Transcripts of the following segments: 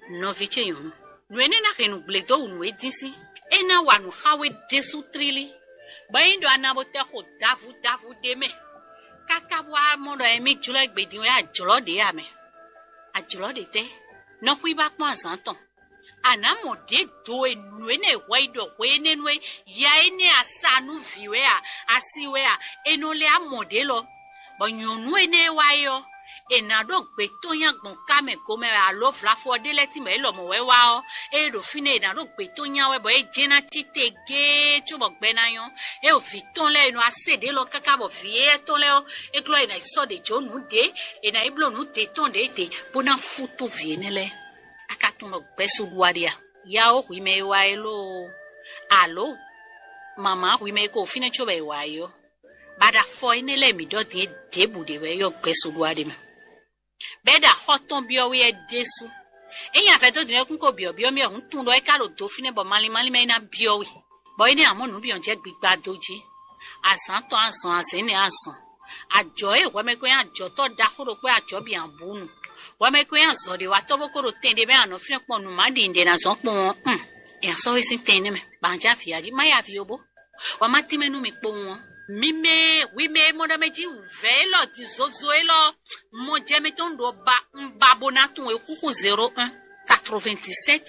no viche yon no ene na renu bledo no edisi ena wanu hawe desu trili baindo anabote ho davu deme kaka wa mo do emi julo egbedi we ajolo de ame ajolo de te no hui ba pon santon ana mo de do enu ene waido we ene we ya ene asanu viwe a asiwe a eno le amode lo bonyonu ene wayo enado gbe to yan gbon kame ko me alo flafo de leti me lo mo we wa o e ro fine enado gbe to yan we bo e jena titege chubo gbe na yan e o fi ton le enu asede lo kaka bo fi e ton le o e klo ina so de jonu de ena iblo nu de ton de te bona futo viene le aka ton lo gbe so duaria ya o wi me wa elo alo mama wi me ko fine chobe wa yo bada fo ine le mi do de debu de we yo gbe so duaria me beda hoton bio we desu eyan fe to dire kun ko bio mi ohun tun lo e ka lo do fine bo mali me na bio we bo ine amonu bi on je gbigba doji asan to asan asin ni asan ajo e we me ko ajo to da foro pe ajo bi an bunu we me ko azo de wa to bo ko ro tende be an fi pon nu ma de na so pon e aso we sin tende me banja fi aji ma ya fi obo wa ma ti menu mi po won mime wime moda meji velo di zozo elo mo jeme ton do ba mbabona tun ekuku 01 97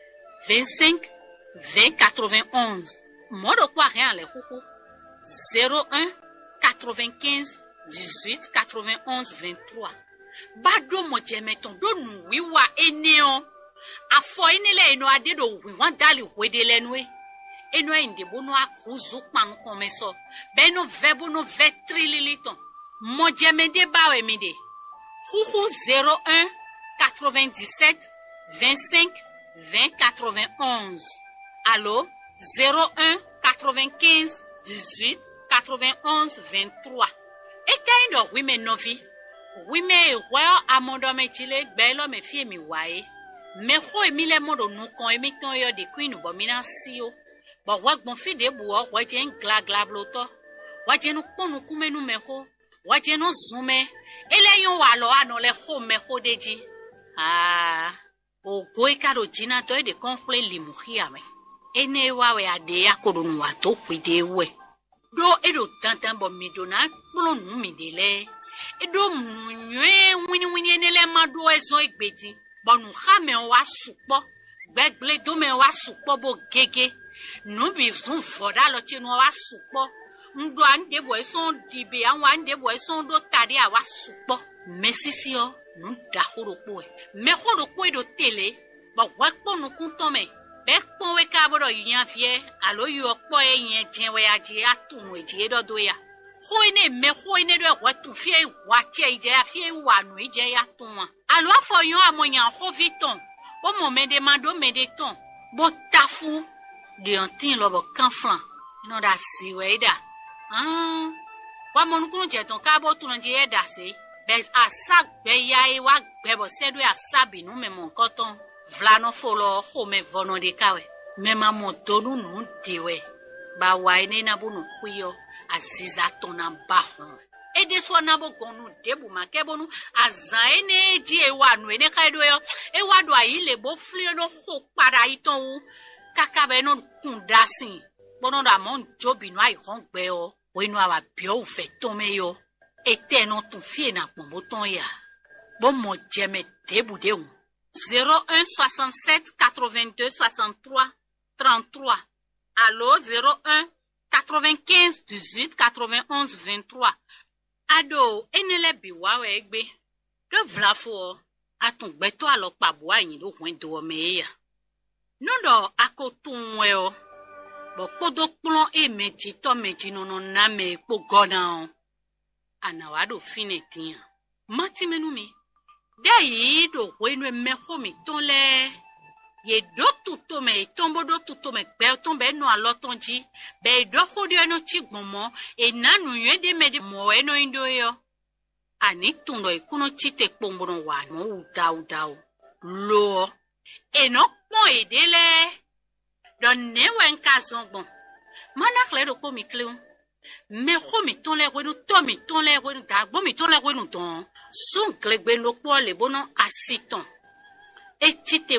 25 20 91 modo kwa rien le kuku 01 95 18 91 23 bado mo jeme ton do nu wiwa eneo afo enele eno adedo wi wan dali wede lenwe eno inde bono akuzu pan komeso beno vebo no vetrililiton mo jemede bawe mide kuku 01 97 25 20 91 allo 01 95 18 91 23 ekaindo women novi women well amondo me chile gbelo me fie mi wae me ho emile modo nu kon emi ton yo de queen bo mina sio bo wagbon fi de bu o waje ngla bloto waje nu ponu kumenu me ho waje no zume eleyon wa lo ano le ho me ho deji o goi karo jina to de konfle limuhia me ene wa we ade akorunu wa to kwide we do edo tantan bo mi do na plonu mi de le edo munwe wini enele mado ezo igbedi bonu ha me wa supo gbegble do me wa supo bo gege no bi fun foda lo ti no wa supo ndo ande bo son dibe an wa ande bo son do tari a wa supo mesisi o nu da horopo e me horopo e do tele bo wa ponu kun ton me be pon we ka bodo yan fie alo yo po e yen jin we aje atunu eje do ya ho ine me ho ine do wa tu fie wa che ije ya fie wa nu ije ya tun alo afoyan amoyan ho viton bo mo me de mando me de ton bo tafu de antin lo bo kanflan ino da si we da wa mo nu kun je ton ka bo tun je da se be asa gbe ya e wa gbe bo se do asa binu me mo koton vla no folo ho me vono de kawe me ma mo tonu nu dewe ba wa ine na bunu kuyo aziza ton na ba ho e de so na bo gonu debu ma ke bonu azan ene ji e wa nu ene ka do yo e wa do ayi le bo fli no ho para iton wu kaka be no kun dasin bono da mon jobi no ai hon gbe o we no awa bio fe ton me yo ete no tun fie na pon boton ya bo mo jeme debu de wu 01 67 82 63 33 allo 01 95 18 91 23 ado enele biwa we egbe do vlafo atun gbe to alo pabo ayin lo hun do me ya nodo akotun we o bo podo plon e meji to meji no na me po gona o anawado finetin mati menu mi dei do wenu me ho mi ton le ye do tuto me tombo do tuto me pe ton be no alotonji be do khodio no chigbomo e nanu yede me de mo eno indo yo ani tundo ikuno chite pombono wa no udau lo e no pon edele don ne wen ka zongbon mana klero ko mi kleun me ho mi ton le wenu to mi ton le wenu dagbo mi ton le wenu ton sun klegbe no po le bono asiton e chite